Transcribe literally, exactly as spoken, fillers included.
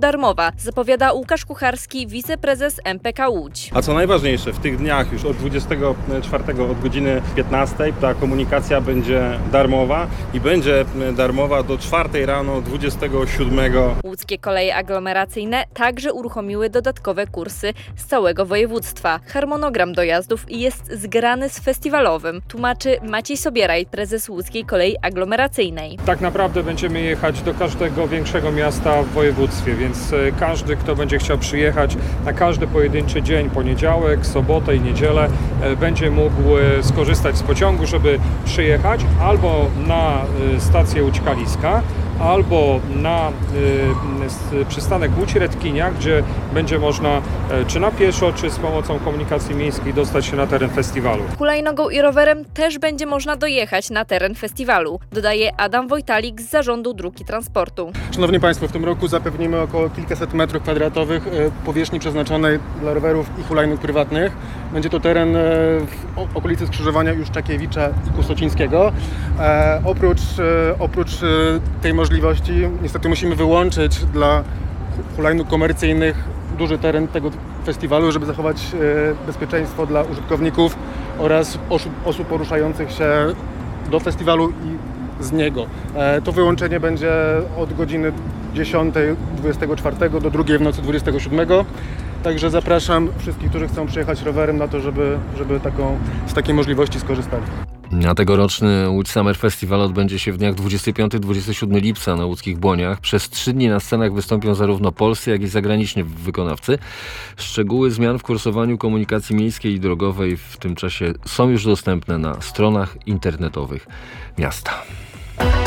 darmowa, zapowiada Łukasz Kucharski, wiceprezes M P K Łódź. A co najważniejsze, w tych dniach już od dwudziestego czwartego od godziny piętnastej ta komunikacja będzie darmowa i będzie darmowa do czwartej rano dwudziestego siódmego. Łódzkie koleje aglomeracyjne także uruchomiły dodatkowe kursy z całego województwa. Harmonogram dojazdów jest zgrany z festiwalowym, tłumaczy Maciej Sobieraj, prezes Łódzkiej Kolei Aglomeracyjnej. Tak naprawdę będziemy jechać do każdego większego miasta w województwie, więc każdy, kto będzie chciał przyjechać na każdy pojedynczy dzień, poniedziałek, sobotę i niedzielę, będzie mógł skorzystać z pociągu, żeby przyjechać albo na stację Łódź Kaliska, albo na y, przystanek Łódź Redkinia, gdzie będzie można y, czy na pieszo, czy z pomocą komunikacji miejskiej dostać się na teren festiwalu. Hulajnogą i rowerem też będzie można dojechać na teren festiwalu, dodaje Adam Wojtalik z Zarządu Dróg i Transportu. Szanowni Państwo, w tym roku zapewnimy około kilkaset metrów kwadratowych powierzchni przeznaczonej dla rowerów i hulajnóg prywatnych. Będzie to teren w okolicy skrzyżowania Juszczakiewicza i Kusocińskiego. E, oprócz, e, oprócz tej możliwości niestety musimy wyłączyć dla hulajnóg komercyjnych duży teren tego festiwalu, żeby zachować e, bezpieczeństwo dla użytkowników oraz osób, osób poruszających się do festiwalu i z niego. E, to wyłączenie będzie od godziny dziesiątej dwudziestego czwartego do drugiej w nocy dwudziestego siódmego. Także zapraszam wszystkich, którzy chcą przyjechać rowerem na to, żeby, żeby taką, z takiej możliwości skorzystali. A tegoroczny Łódź Summer Festival odbędzie się w dniach dwudziestego piątego do dwudziestego siódmego lipca na łódzkich Błoniach. Przez trzy dni na scenach wystąpią zarówno polscy, jak i zagraniczni wykonawcy. Szczegóły zmian w kursowaniu komunikacji miejskiej i drogowej w tym czasie są już dostępne na stronach internetowych miasta.